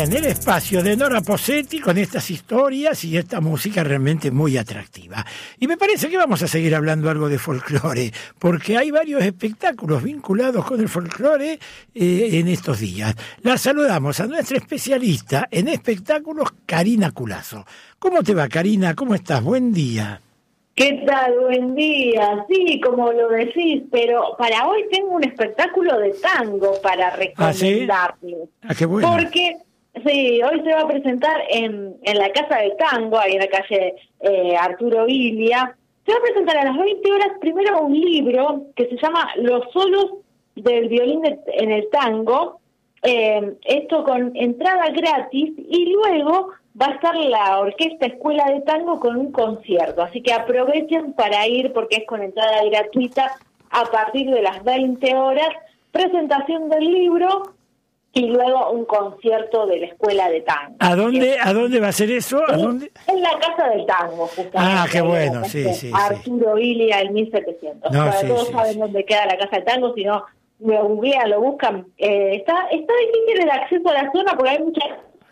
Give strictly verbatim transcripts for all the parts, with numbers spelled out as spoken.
En el espacio de Nora Posetti con estas historias y esta música realmente muy atractiva. Y me parece que vamos a seguir hablando algo de folclore, porque hay varios espectáculos vinculados con el folclore eh, en estos días. La saludamos a nuestra especialista en espectáculos, Karina Culazo. ¿Cómo te va, Karina? ¿Cómo estás? Buen día. ¿Qué tal? Buen día. Sí, como lo decís, pero para hoy tengo un espectáculo de tango para recomendarles. ¿Ah, sí? Ah, qué bueno. Porque, sí, hoy se va a presentar en, en la Casa del Tango, ahí en la calle eh, Arturo Illia. Se va a presentar a las veinte horas primero un libro que se llama Los solos del violín de, en el tango. Eh, esto con entrada gratis y luego va a estar la Orquesta Escuela de Tango con un concierto, así que aprovechen para ir porque es con entrada gratuita a partir de las veinte horas, presentación del libro y luego un concierto de la Escuela de Tango. ¿A dónde, ¿a dónde va a ser eso? ¿A dónde? En la Casa del Tango, justamente. Ah, qué bueno, sí, sí. Arturo Illia, el mil setecientos. No, Para sí, todos sí, saben sí. dónde queda la Casa del Tango, si no, lo googlean, lo buscan. Eh, está, está difícil el acceso a la zona porque hay muchas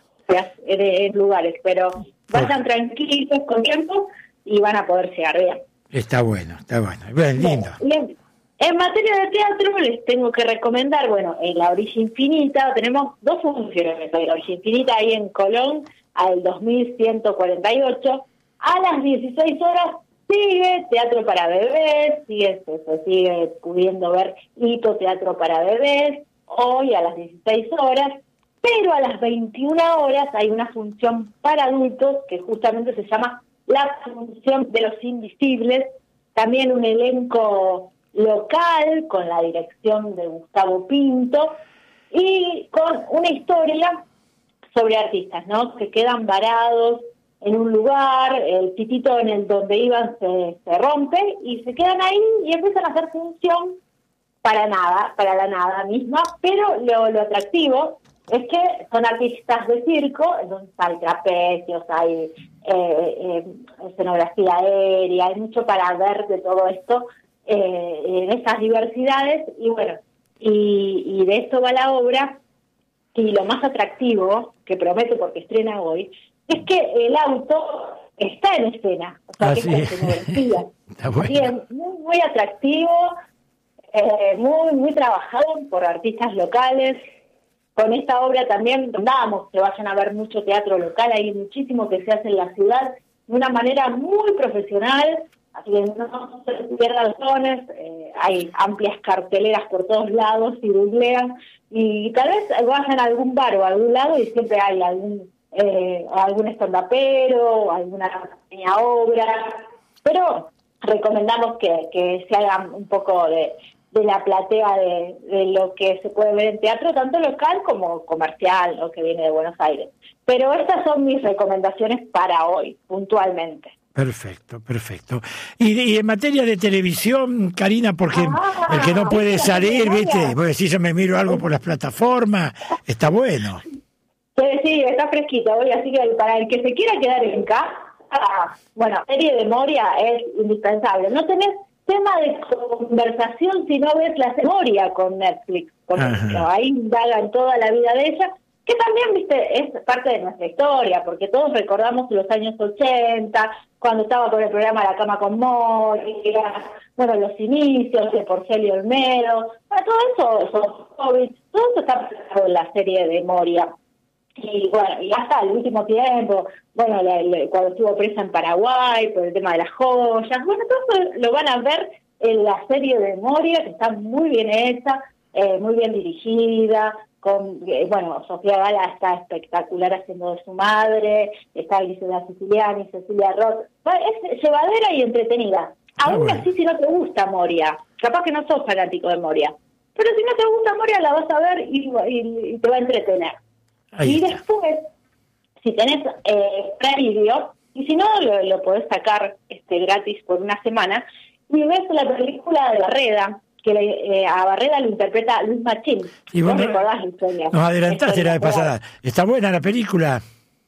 en lugares, pero vayan tranquilos con tiempo y van a poder llegar bien. Está bueno, está bueno. Bien, lindo. Bien. En materia de teatro les tengo que recomendar, bueno, en La Orilla Infinita tenemos dos funciones de La Orilla Infinita ahí en Colón al dos mil ciento cuarenta y ocho. A las dieciséis horas sigue Teatro para Bebés, sigue, se, se sigue pudiendo ver Hito Teatro para Bebés, hoy a las dieciséis horas. Pero a las veintiuna horas hay una función para adultos que justamente se llama La Función de los Invisibles, también un elenco local con la dirección de Gustavo Pinto y con una historia sobre artistas, ¿no? Que quedan varados en un lugar, el pitito en el donde iban se, se rompe y se quedan ahí y empiezan a hacer función para nada, para la nada misma, pero lo, lo atractivo es que son artistas de circo, entonces hay trapecios, hay eh, eh, escenografía aérea, hay mucho para ver de todo esto, eh, en esas diversidades, y bueno, y, y de esto va la obra, y lo más atractivo, que prometo porque estrena hoy, es que el auto está en escena, o sea, ah, que sí. es escenografía. Está bueno. Bien, muy, muy atractivo, eh, muy, muy trabajado por artistas locales. Con esta obra también damos que vayan a ver mucho teatro local, hay muchísimo que se hace en la ciudad de una manera muy profesional, así que no se pierdan razones, eh, hay amplias carteleras por todos lados, si googlean, y tal vez vayan a algún bar o a algún lado y siempre hay algún eh, algún estandapero, alguna pequeña obra, pero recomendamos que, que se hagan un poco de... de la platea de, de lo que se puede ver en teatro, tanto local como comercial, o que viene de Buenos Aires. Pero estas son mis recomendaciones para hoy, puntualmente. Perfecto, perfecto. Y, y en materia de televisión, Karina, porque Ah, el que no puede salir, vaya. ¿viste? Porque si yo me miro algo por las plataformas, está bueno. Sí, sí, está fresquito hoy, así que para el que se quiera quedar en casa, bueno, serie de Moria es indispensable. No tenés tema de conversación si no ves la memoria con Netflix, porque ahí indagan toda la vida de ella, que también, viste, es parte de nuestra historia, porque todos recordamos los años ochenta, cuando estaba con el programa La Cama con Moria, bueno, los inicios de Porcelio Olmedo, bueno, todo eso, esos hobbits, todo eso está presentado en la serie de Moria. Y bueno, y hasta el último tiempo, bueno, la, la, cuando estuvo presa en Paraguay por el tema de las joyas, bueno, todo eso lo van a ver en la serie de Moria, que está muy bien hecha, eh, muy bien dirigida, con eh, bueno, Sofía Gala está espectacular haciendo de su madre, está Gisela Siciliani, Cecilia Roth, es llevadera y entretenida. Ah, Aún bueno. así, si no te gusta Moria, capaz que no sos fanático de Moria, pero si no te gusta Moria la vas a ver y, y, y te va a entretener. Ahí Y está. después, si tenés eh, Prime Video, y si no, lo, lo podés sacar este gratis por una semana, y ves la película de Barreda, que le, eh, a Barreda lo interpreta Luis Machín. Y ¿Vos vos recordás la historia? nos adelantaste la vez Historia. pasada. Está buena la película.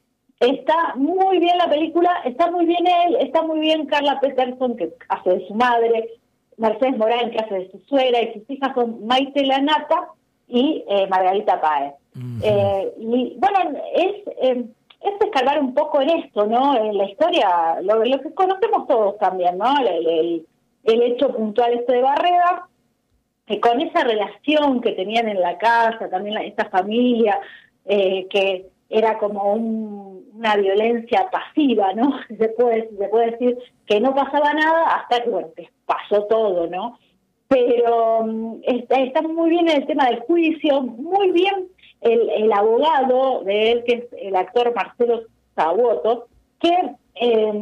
Está muy bien la película, está muy bien él, está muy bien Carla Peterson, que hace de su madre, Mercedes Morán, que hace de su suegra, y sus hijas son Maite Lanata y eh, Margarita Páez. Uh-huh. Eh, y bueno, es, eh, es escarbar un poco en esto, ¿no? En la historia, lo, lo que conocemos todos también, ¿no? El, el, el hecho puntual este de Barreda, que con esa relación que tenían en la casa, también la, esta familia, eh, que era como un, una violencia pasiva, ¿no? Se puede, se puede decir que no pasaba nada hasta que, bueno, que pasó todo, ¿no? Pero um, está, está muy bien el tema del juicio, muy bien el, el abogado de él, que es el actor Marcelo Saboto, que eh,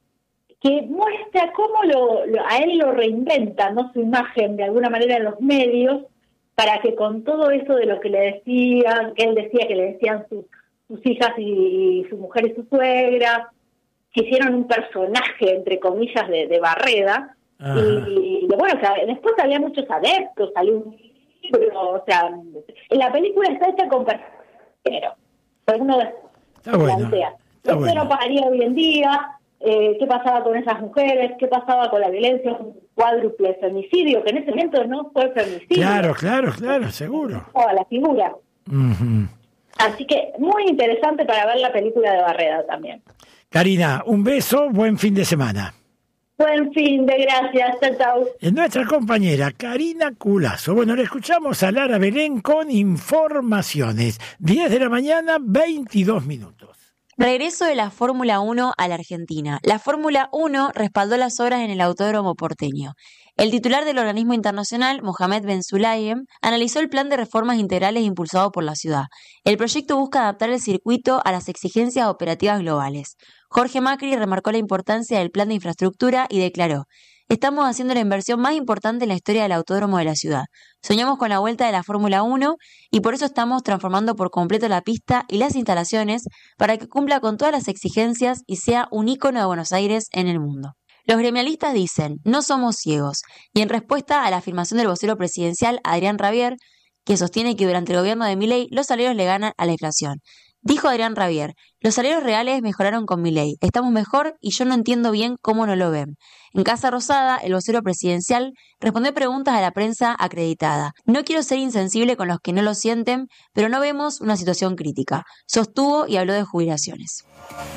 que muestra cómo lo, lo, a él lo reinventa, ¿no? Su imagen de alguna manera en los medios, para que con todo eso de lo que le decían, que él decía que le decían sus, sus hijas y, y su mujer y su suegra, que hicieron un personaje, entre comillas, de, de Barreda. Y, y bueno, que después había muchos adeptos, salió un libro, o sea, en la película está hecha con pero uno está bueno, plantea, esto bueno. no pasaría hoy en día, eh, qué pasaba con esas mujeres, qué pasaba con la violencia, un cuádruple femicidio, que en ese momento no fue femicidio. Claro, claro, claro, seguro. O la figura. Uh-huh. Así que muy interesante para ver la película de Barreda también. Karina, un beso, buen fin de semana. Buen fin de gracias, chao, chao. Es nuestra compañera Karina Culazo. Bueno, le escuchamos a Lara Belén con informaciones. diez de la mañana, veintidós minutos. Regreso de la Fórmula uno a la Argentina. La Fórmula uno respaldó las obras en el Autódromo porteño. El titular del organismo internacional, Mohamed Ben Sulayem, analizó el plan de reformas integrales impulsado por la ciudad. El proyecto busca adaptar el circuito a las exigencias operativas globales. Jorge Macri remarcó la importancia del plan de infraestructura y declaró: estamos haciendo la inversión más importante en la historia del autódromo de la ciudad. Soñamos con la vuelta de la Fórmula uno y por eso estamos transformando por completo la pista y las instalaciones para que cumpla con todas las exigencias y sea un ícono de Buenos Aires en el mundo. Los gremialistas dicen: no somos ciegos, y en respuesta a la afirmación del vocero presidencial Adrián Rabier, que sostiene que durante el gobierno de Milei los salarios le ganan a la inflación. Dijo Adrián Rabier: los salarios reales mejoraron con Milei, estamos mejor y yo no entiendo bien cómo no lo ven. En Casa Rosada, el vocero presidencial respondió preguntas a la prensa acreditada. No quiero ser insensible con los que no lo sienten, pero no vemos una situación crítica. Sostuvo y habló de jubilaciones.